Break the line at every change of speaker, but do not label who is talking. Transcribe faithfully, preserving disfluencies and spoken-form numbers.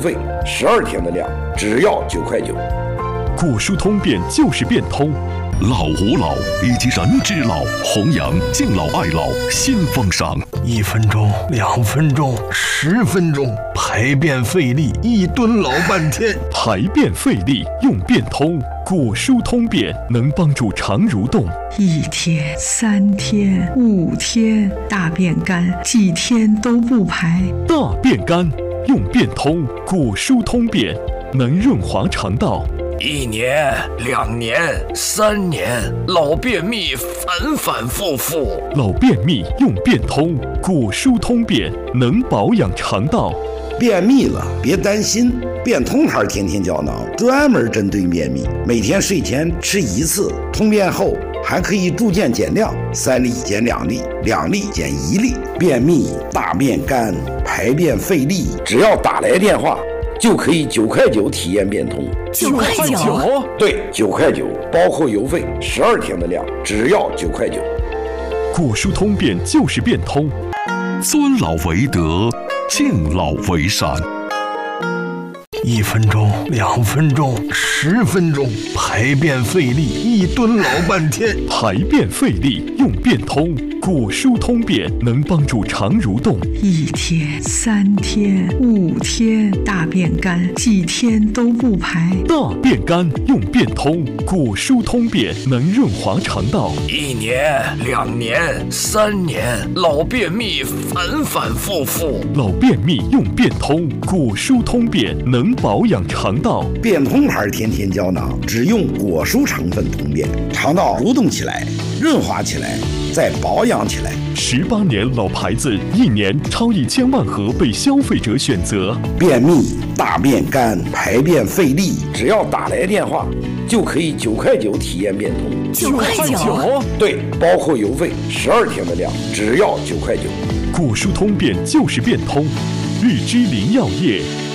费，十二天的量，只要九块九。
果蔬通便就是变通。
老吾老以及人之老，弘扬敬老爱老新风尚。
一分钟、两分钟、十分钟，排便费力，一蹲老半天。
排便费力用变通，果蔬通便能帮助肠蠕动。
一天、三天、五天，大便干，几天都不排。
大便干用变通，果蔬通便能润滑肠道。
一年、两年、三年，老便秘反反复复。
老便秘用变通，果蔬通便能保养肠道。
便秘了别担心，变通牌天天胶囊专门针对便秘，每天睡前吃一次，通便后还可以逐渐减量，三粒减两粒，两粒减一粒。便秘、大便干、排便费力，只要打来电话就可以九块九体验变通。
九块九？
对，九块九，包括邮费，十二天的量，只要九块九。
果蔬通便就是变通。
尊老为德，敬老为善。
一分钟、两分钟、十分钟，排便费力，一蹲老半天。
排便费力用变通，果蔬通便能帮助肠蠕动。
一天、三天、五天，大便干，几天都不排。
大便干用变通，果蔬通便能润滑肠道。
一年、两年、三年，老便秘反反复复。
老便秘用变通，果蔬通便能保养肠道。
变通牌天天胶囊只用果蔬成分通便，肠道蠕动起来，润滑起来，再保养起来。
十八年老牌子，一年超一千万盒被消费者选择。
便秘、大便干、排便费力，只要打来电话就可以九块九体验变通。
九块九？
对，包括邮费，十二天的量，只要九块九。
果蔬通便就是变通。日之林药业。